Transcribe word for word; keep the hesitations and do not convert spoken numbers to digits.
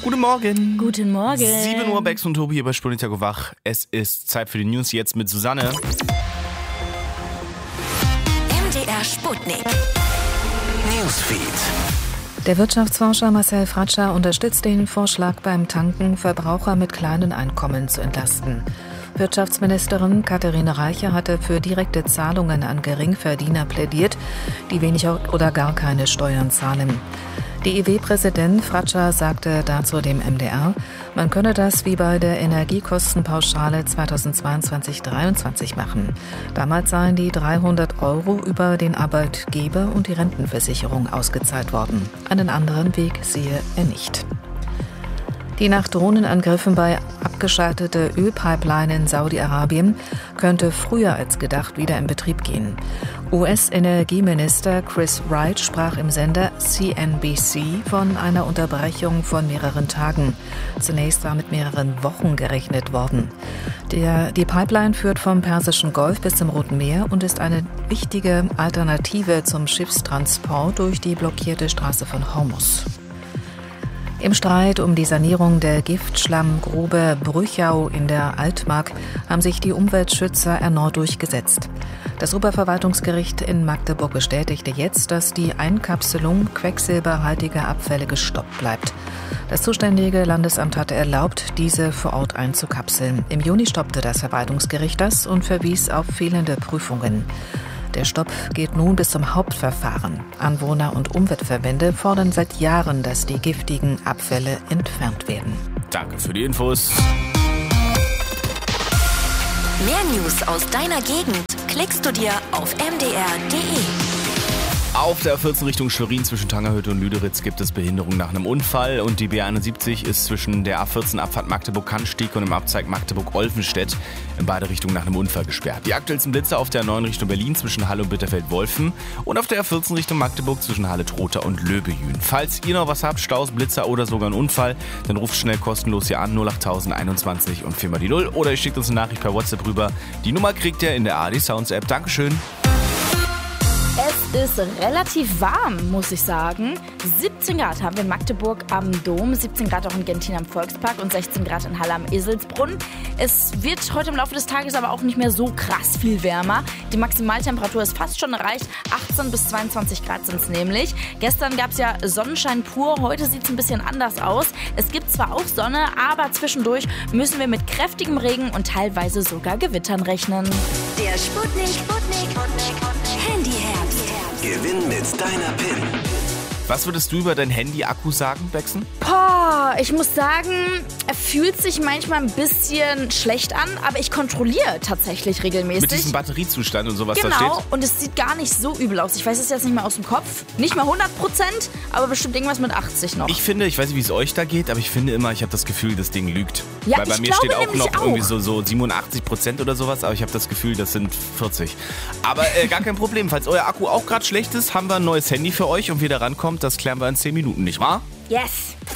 Guten Morgen. Guten Morgen. sieben Uhr, Bex und Tobi hier bei Spur Tag wach. Es ist Zeit für die News jetzt mit Susanne. M D R Sputnik. Newsfeed. Der Wirtschaftsforscher Marcel Fratscher unterstützt den Vorschlag beim Tanken, Verbraucher mit kleinen Einkommen zu entlasten. Wirtschaftsministerin Katharina Reiche hatte für direkte Zahlungen an Geringverdiener plädiert, die wenig oder gar keine Steuern zahlen. D I W-Präsident Fratscher sagte dazu dem M D R, man könne das wie bei der Energiekostenpauschale zweitausendzweiundzwanzig dreiundzwanzig machen. Damals seien die dreihundert Euro über den Arbeitgeber und die Rentenversicherung ausgezahlt worden. Einen anderen Weg sehe er nicht. Die nach Drohnenangriffen bei abgeschaltete Ölpipeline in Saudi-Arabien könnte früher als gedacht wieder in Betrieb gehen. U S-Energieminister Chris Wright sprach im Sender C N B C von einer Unterbrechung von mehreren Tagen. Zunächst war mit mehreren Wochen gerechnet worden. Der, die Pipeline führt vom Persischen Golf bis zum Roten Meer und ist eine wichtige Alternative zum Schiffstransport durch die blockierte Straße von Hormuz. Im Streit um die Sanierung der Giftschlammgrube Brüchau in der Altmark haben sich die Umweltschützer erneut durchgesetzt. Das Oberverwaltungsgericht in Magdeburg bestätigte jetzt, dass die Einkapselung quecksilberhaltiger Abfälle gestoppt bleibt. Das zuständige Landesamt hatte erlaubt, diese vor Ort einzukapseln. Im Juni stoppte das Verwaltungsgericht das und verwies auf fehlende Prüfungen. Der Stopp geht nun bis zum Hauptverfahren. Anwohner und Umweltverbände fordern seit Jahren, dass die giftigen Abfälle entfernt werden. Danke für die Infos. Mehr News aus deiner Gegend klickst du dir auf m d r punkt d e. Auf der A vierzehn Richtung Schwerin zwischen Tangerhütte und Lüderitz gibt es Behinderung nach einem Unfall und die B einundsiebzig ist zwischen der A vierzehn Abfahrt Magdeburg-Kannstieg und dem Abzweig Magdeburg-Olvenstedt in beide Richtungen nach einem Unfall gesperrt. Die aktuellsten Blitzer auf der A neun Richtung Berlin zwischen Halle und Bitterfeld-Wolfen und auf der A vierzehn Richtung Magdeburg zwischen Halle-Trotha und Löbejün. Falls ihr noch was habt, Staus, Blitzer oder sogar einen Unfall, dann ruft schnell kostenlos hier an null acht einundzwanzig und viermal die null oder ihr schickt uns eine Nachricht per WhatsApp rüber. Die Nummer kriegt ihr in der A R D Sounds App. Dankeschön. Es ist relativ warm, muss ich sagen. siebzehn Grad haben wir in Magdeburg am Dom, siebzehn Grad auch in Gentin am Volkspark und sechzehn Grad in Halle am Eselsbrunn. Es wird heute im Laufe des Tages aber auch nicht mehr so krass viel wärmer. Die Maximaltemperatur ist fast schon erreicht. achtzehn bis zweiundzwanzig Grad sind es nämlich. Gestern gab es ja Sonnenschein pur, heute sieht es ein bisschen anders aus. Es gibt zwar auch Sonne, aber zwischendurch müssen wir mit kräftigem Regen und teilweise sogar Gewittern rechnen. Der Sputnik, Sputnik, Handyherbst. Gewinn mit deiner P I N. Was würdest du über dein Handy-Akku sagen, Bexen? Boah, ich muss sagen, er fühlt sich manchmal ein bisschen schlecht an, aber ich kontrolliere tatsächlich regelmäßig. Mit diesem Batteriezustand und sowas genau, da steht? Und es sieht gar nicht so übel aus. Ich weiß es jetzt nicht mehr aus dem Kopf. Nicht mal hundert Prozent, aber bestimmt irgendwas mit achtzig noch. Ich finde, ich weiß nicht, wie es euch da geht, aber ich finde immer, ich habe das Gefühl, das Ding lügt. Ja, Weil bei ich mir glaube steht auch noch nämlich irgendwie auch. so, so siebenundachtzig Prozent oder sowas, aber ich habe das Gefühl, das sind vierzig. Aber äh, gar kein Problem. Falls euer Akku auch gerade schlecht ist, haben wir ein neues Handy für euch und wie ihr da rankommt, das klären wir in zehn Minuten, nicht wahr? Yes.